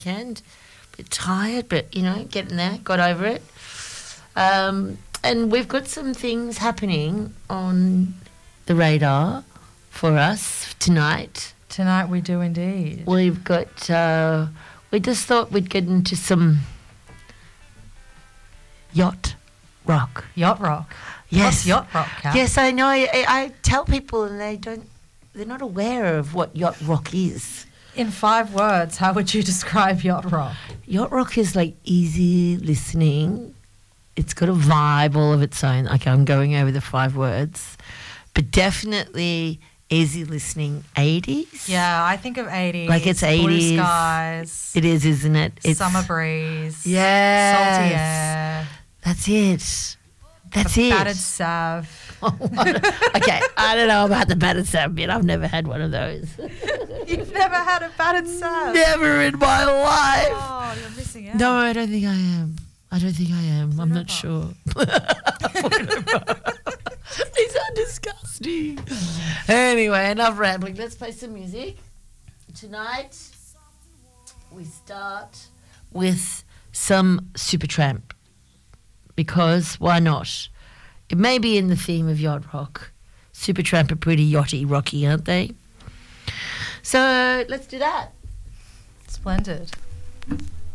weekend. A bit tired, but, getting there, got over it. And we've got some things happening on the radar for us tonight. Tonight we do indeed. We've got, we just thought we'd get into some yacht rock. Yacht rock? Yes. What's yacht rock, Kat? Yes, I know. I tell people and they're not aware of what yacht rock is. In 5 words, how would you describe yacht rock? Yacht rock is like easy listening. It's got a vibe all of its own. Okay, I'm going over the 5 words. But definitely easy listening 80s. Yeah, I think of 80s. Like it's 80s. Blue skies. It is, isn't it? It's summer breeze. Yes. Salty air. That's it. That's it. Battered salve. Okay, I don't know about the battered salve bit. I've never had one of those. You've never had a battered salve? Never in my life. Oh, you're missing out. No, I don't think I am. I'm not sure. These are disgusting. Anyway, enough rambling. Let's play some music. Tonight, we start with some Supertramp. Because why not? It may be in the theme of yacht rock. Supertramp are pretty yachty rocky, aren't they? So let's do that. Splendid.